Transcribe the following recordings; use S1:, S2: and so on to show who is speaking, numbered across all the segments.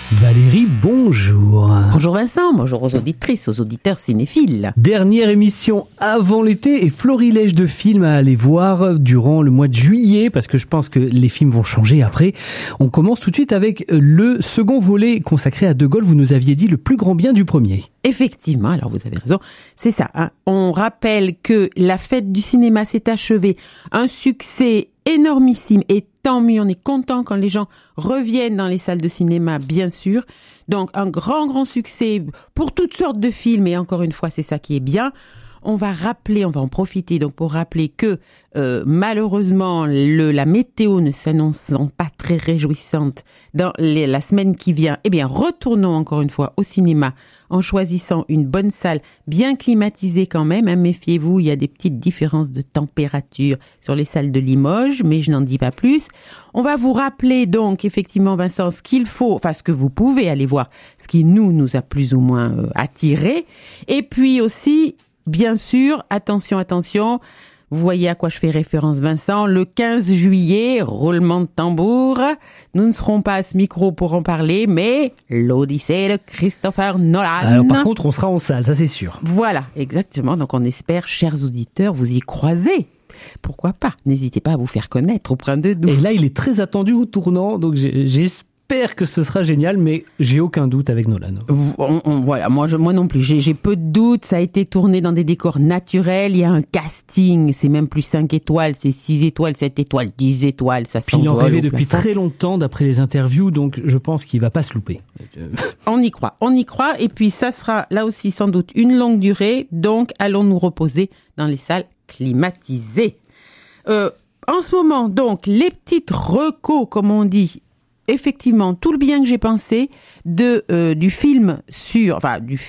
S1: Valérie, bonjour.
S2: Bonjour Vincent, bonjour aux auditrices, aux auditeurs cinéphiles.
S1: Dernière émission avant l'été et florilège de films à aller voir durant le mois de juillet, parce que je pense que les films vont changer après. On commence tout de suite avec le second volet consacré à De Gaulle. Vous nous aviez dit le plus grand bien du premier.
S2: Effectivement, alors vous avez raison, c'est ça. On rappelle que la fête du cinéma s'est achevée. Un succès énormissime et tant mieux, on est content quand les gens reviennent dans les salles de cinéma, bien sûr. Donc un grand succès pour toutes sortes de films et encore une fois, c'est ça qui est bien. On va en profiter donc pour rappeler que malheureusement la météo ne s'annonçant pas très réjouissante dans la semaine qui vient, eh bien retournons encore une fois au cinéma en choisissant une bonne salle bien climatisée quand même. Méfiez-vous, il y a des petites différences de température sur les salles de Limoges, mais je n'en dis pas plus. On va vous rappeler donc effectivement Vincent ce que vous pouvez aller voir, ce qui nous a plus ou moins attiré, et puis aussi bien sûr, attention, vous voyez à quoi je fais référence Vincent, le 15 juillet, roulement de tambour, nous ne serons pas à ce micro pour en parler, mais l'Odyssée de Christopher Nolan.
S1: Alors par contre, on sera en salle, ça c'est sûr.
S2: Voilà, exactement, donc on espère, chers auditeurs, vous y croisez. Pourquoi pas, n'hésitez pas à vous faire connaître auprès de nous.
S1: Et là, il est très attendu au tournant, donc j'espère que ce sera génial, mais j'ai aucun doute avec Nolan.
S2: Voilà, moi non plus, j'ai peu de doutes, ça a été tourné dans des décors naturels, il y a un casting, c'est même plus 5 étoiles, c'est 6 étoiles, 7 étoiles, 10 étoiles, ça s'envole.
S1: Puis il en rêvait depuis très longtemps d'après les interviews, donc je pense qu'il va pas se louper.
S2: On y croit, et puis ça sera là aussi sans doute une longue durée, donc allons nous reposer dans les salles climatisées. En ce moment, donc, les petites recos, comme on dit, effectivement, tout le bien que j'ai pensé du film sur,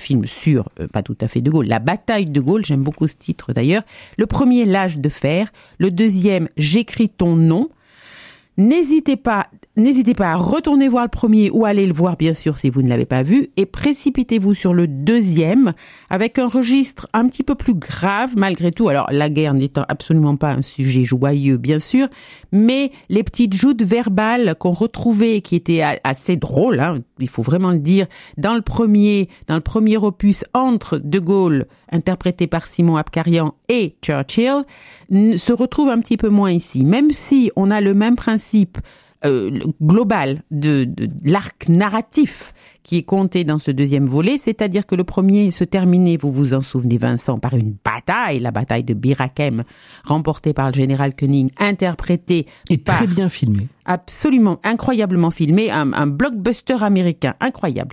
S2: pas tout à fait De Gaulle, la bataille de Gaulle, j'aime beaucoup ce titre d'ailleurs. Le premier, L'âge de fer. Le deuxième, J'écris ton nom. N'hésitez pas à retourner voir le premier ou aller le voir, bien sûr, si vous ne l'avez pas vu, et précipitez-vous sur le deuxième, avec un registre un petit peu plus grave, malgré tout. Alors, la guerre n'étant absolument pas un sujet joyeux, bien sûr, mais les petites joutes verbales qu'on retrouvait, qui étaient assez drôles, il faut vraiment le dire, dans le premier opus, entre De Gaulle, interprété par Simon Abkarian, et Churchill, se retrouvent un petit peu moins ici. Même si on a le même principe global de l'arc narratif qui est compté dans ce deuxième volet, c'est-à-dire que le premier se terminait, vous vous en souvenez Vincent, par une bataille, la bataille de Bir Hakeim, remportée par le général Koenig, interprétée
S1: et très bien filmé.
S2: Absolument, incroyablement filmé, un blockbuster américain, incroyable.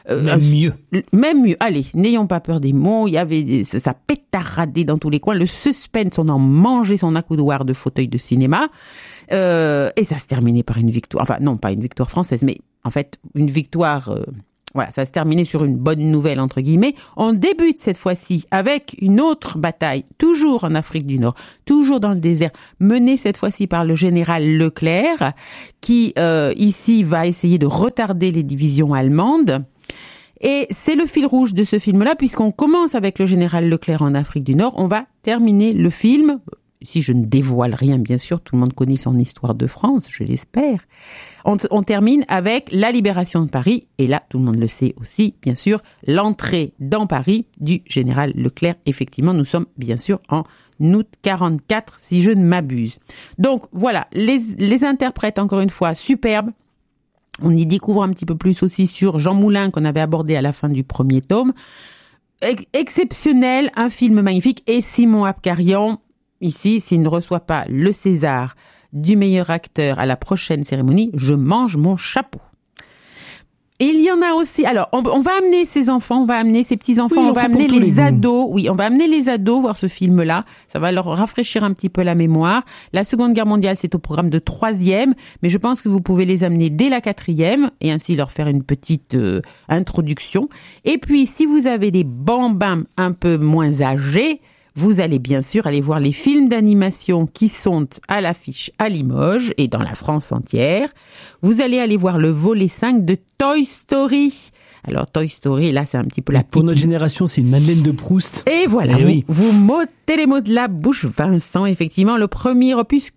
S2: Même mieux, allez, n'ayons pas peur des mots, il y avait, ça pétaradait dans tous les coins, le suspense, on en mangeait son accoudoir de fauteuil de cinéma, et ça se terminait par une victoire, enfin non, pas une victoire française, mais en fait, une victoire, ça se terminait sur une bonne nouvelle, entre guillemets. On débute cette fois-ci avec une autre bataille, toujours en Afrique du Nord, toujours dans le désert, menée cette fois-ci par le général Leclerc, qui, ici, va essayer de retarder les divisions allemandes. Et c'est le fil rouge de ce film-là, puisqu'on commence avec le général Leclerc en Afrique du Nord. On va terminer le film, si je ne dévoile rien, bien sûr, tout le monde connaît son histoire de France, je l'espère. On termine avec la libération de Paris, et là, tout le monde le sait aussi, bien sûr, l'entrée dans Paris du général Leclerc. Effectivement, nous sommes bien sûr en août 44, si je ne m'abuse. Donc voilà, les interprètes, encore une fois, superbes. On y découvre un petit peu plus aussi sur Jean Moulin, qu'on avait abordé à la fin du premier tome. Exceptionnel, un film magnifique, et Simon Abkarian, ici, s'il ne reçoit pas le César du meilleur acteur à la prochaine cérémonie, je mange mon chapeau. Et il y en a aussi, alors, on va amener ses enfants, on va amener ses petits-enfants, on va amener les ados, on va amener les ados voir ce film-là. Ça va leur rafraîchir un petit peu la mémoire. La Seconde Guerre mondiale, c'est au programme de 3e, mais je pense que vous pouvez les amener dès la 4e et ainsi leur faire une petite introduction. Et puis, si vous avez des bambins un peu moins âgés, vous allez bien sûr aller voir les films d'animation qui sont à l'affiche à Limoges et dans la France entière. Vous allez aller voir le volet 5 de Toy Story Alors Toy Story, là c'est un petit peu la
S1: Pour notre génération, c'est une Madeleine de Proust.
S2: Et voilà, vous m'ôtez les mots de la bouche, Vincent. Effectivement, le premier opus,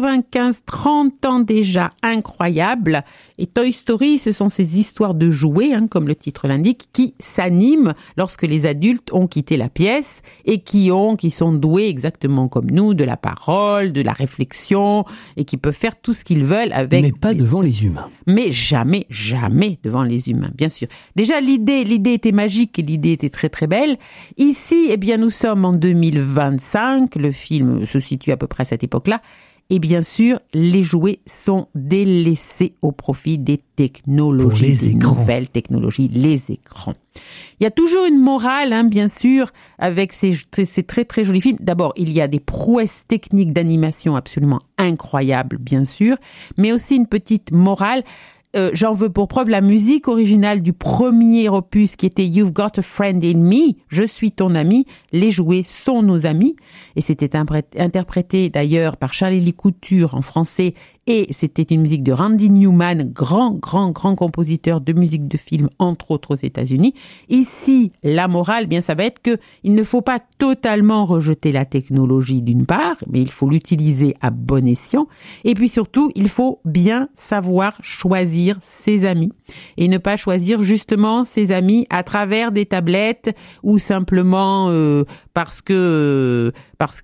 S2: 30 ans déjà, incroyable. Et Toy Story, ce sont ces histoires de jouets, comme le titre l'indique, qui s'animent lorsque les adultes ont quitté la pièce et qui sont doués exactement comme nous, de la parole, de la réflexion, et qui peuvent faire tout ce qu'ils veulent avec...
S1: Mais pas devant les humains.
S2: Mais jamais devant les humains, bien sûr. Déjà, l'idée était magique et l'idée était très très belle. Ici, nous sommes en 2025, le film se situe à peu près à cette époque-là, et bien sûr, les jouets sont délaissés au profit des technologies, des nouvelles technologies, les écrans. Il y a toujours une morale, bien sûr, avec ces très très jolis films. D'abord, il y a des prouesses techniques d'animation absolument incroyables, bien sûr, mais aussi une petite morale. J'en veux pour preuve la musique originale du premier opus qui était You've Got a Friend in Me, je suis ton ami, les jouets sont nos amis, et c'était interprété d'ailleurs par Charlie Lee Couture en français, et c'était une musique de Randy Newman, grand compositeur de musique de film, entre autres aux États-Unis. Ici, la morale, ça va être que il ne faut pas totalement rejeter la technologie d'une part, mais il faut l'utiliser à bon escient, et puis surtout, il faut bien savoir choisir ses amis, et ne pas choisir justement ses amis à travers des tablettes ou simplement parce que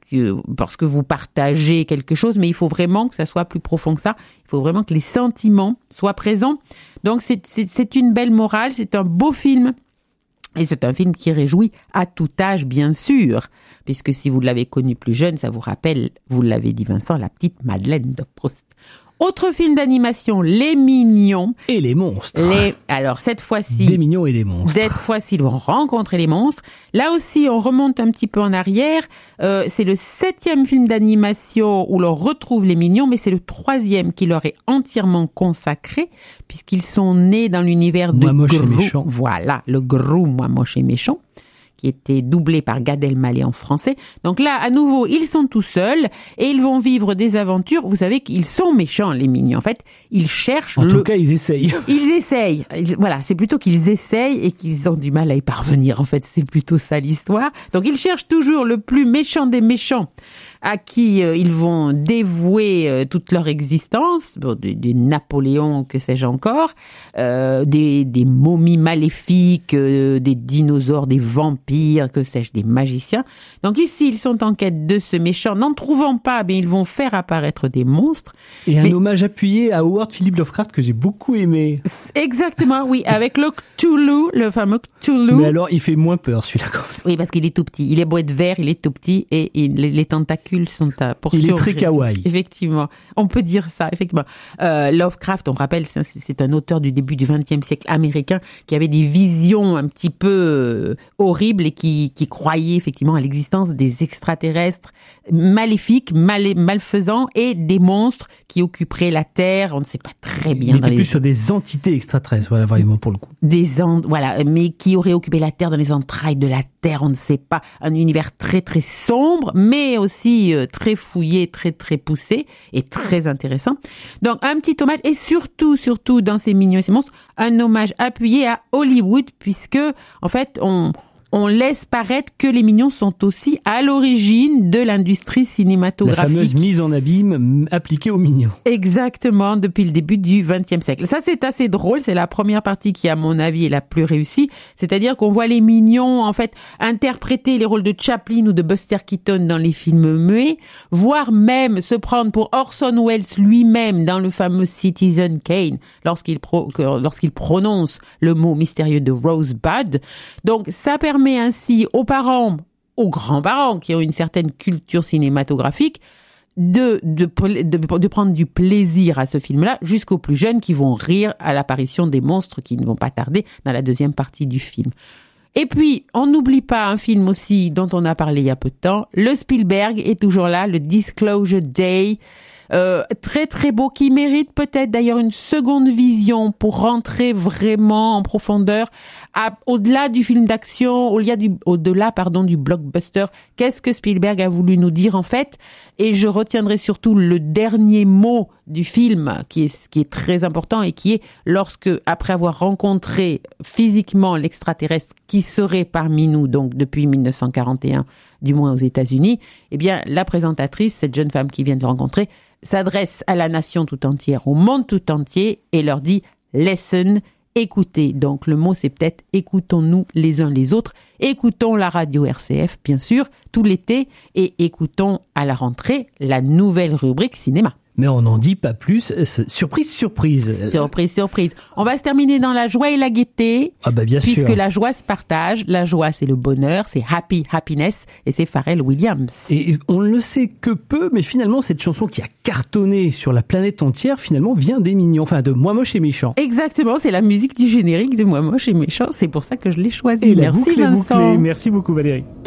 S2: vous partagez quelque chose, mais il faut vraiment que ça soit plus profond que ça. Il faut vraiment que les sentiments soient présents. Donc c'est une belle morale, c'est un beau film. Et c'est un film qui réjouit à tout âge, bien sûr, puisque si vous l'avez connu plus jeune, ça vous rappelle, vous l'avez dit Vincent, la petite Madeleine de Proust. Autre film d'animation, Les Mignons.
S1: Et les monstres.
S2: Alors, cette fois-ci...
S1: Des mignons et des monstres.
S2: Cette fois-ci, ils vont rencontrer les monstres. Là aussi, on remonte un petit peu en arrière. C'est le 7e film d'animation où l'on retrouve les mignons, mais c'est le 3e qui leur est entièrement consacré, puisqu'ils sont nés dans l'univers de
S1: Moi moche et méchant.
S2: Voilà, le Grou, Moi moche et méchant, qui était doublé par Gad Elmaleh en français. Donc là, à nouveau, ils sont tout seuls et ils vont vivre des aventures. Vous savez qu'ils sont méchants, les mignons. En fait, ils cherchent...
S1: En tout cas, ils essayent.
S2: Ils essayent. Voilà, c'est plutôt qu'ils essayent et qu'ils ont du mal à y parvenir. En fait, c'est plutôt ça l'histoire. Donc, ils cherchent toujours le plus méchant des méchants à qui ils vont dévouer toute leur existence, des Napoléons, que sais-je encore, des momies maléfiques, des dinosaures, des vampires, que sais-je, des magiciens. Donc ici, ils sont en quête de ce méchant. N'en trouvant pas, ils vont faire apparaître des monstres.
S1: Et un hommage appuyé à Howard Philip Lovecraft que j'ai beaucoup aimé.
S2: Exactement, oui, avec le Cthulhu, le fameux Cthulhu.
S1: Mais alors, il fait moins peur, celui-là.
S2: Oui, parce qu'il est tout petit. Il est beau être vert, il est tout petit et les tentacules sont à portion.
S1: Il est très kawaii.
S2: Effectivement. On peut dire ça, effectivement. Lovecraft, on rappelle, c'est un auteur du début du XXe siècle américain qui avait des visions un petit peu horribles et qui croyait effectivement à l'existence des extraterrestres maléfiques, malfaisants et des monstres qui occuperaient la Terre. On ne sait pas très bien.
S1: Il était plus sur des entités extraterrestres, voilà, vraiment pour le coup.
S2: Voilà, mais qui auraient occupé la Terre dans les entrailles de la Terre, on ne sait pas. Un univers très très sombre, mais aussi très fouillé, très très poussé et très intéressant. Donc un petit hommage et surtout dans ces mignons et ces monstres, un hommage appuyé à Hollywood puisque en fait on laisse paraître que les mignons sont aussi à l'origine de l'industrie cinématographique.
S1: La fameuse mise en abîme appliquée aux mignons.
S2: Exactement, depuis le début du XXe siècle. Ça, c'est assez drôle. C'est la première partie qui, à mon avis, est la plus réussie. C'est-à-dire qu'on voit les mignons, en fait, interpréter les rôles de Chaplin ou de Buster Keaton dans les films muets, voire même se prendre pour Orson Welles lui-même dans le fameux Citizen Kane, lorsqu'il prononce le mot mystérieux de Rosebud. Donc, ça permet ainsi aux parents, aux grands-parents qui ont une certaine culture cinématographique de prendre du plaisir à ce film-là jusqu'aux plus jeunes qui vont rire à l'apparition des monstres qui ne vont pas tarder dans la deuxième partie du film. Et puis, on n'oublie pas un film aussi dont on a parlé il y a peu de temps, le Spielberg est toujours là, le Disclosure Day, très très beau, qui mérite peut-être d'ailleurs une seconde vision pour rentrer vraiment en profondeur au-delà du film d'action, au-delà du blockbuster. Qu'est-ce que Spielberg a voulu nous dire en fait? Et je retiendrai surtout le dernier mot du film qui est très important et qui est lorsque, après avoir rencontré physiquement l'extraterrestre qui serait parmi nous, donc depuis 1941, du moins aux États-Unis, eh bien, la présentatrice, cette jeune femme qui vient de le rencontrer, s'adresse à la nation tout entière, au monde tout entier et leur dit « listen ». Écoutez, donc le mot c'est peut-être écoutons-nous les uns les autres, écoutons la radio RCF bien sûr tout l'été et écoutons à la rentrée la nouvelle rubrique cinéma.
S1: Mais on n'en dit pas plus, surprise, surprise.
S2: Surprise, surprise. On va se terminer dans la joie et la gaieté.
S1: Ah bah bien sûr.
S2: Puisque la joie se partage, la joie c'est le bonheur, c'est happy, happiness, et c'est Pharrell Williams.
S1: Et on ne le sait que peu, mais finalement cette chanson qui a cartonné sur la planète entière, finalement vient des Mignons, enfin de Moi Moche et Méchant.
S2: Exactement, c'est la musique du générique de Moi Moche et Méchant, c'est pour ça que je l'ai choisi.
S1: Et
S2: merci
S1: la boucle est
S2: Vincent.
S1: bouclée. Merci beaucoup Valérie.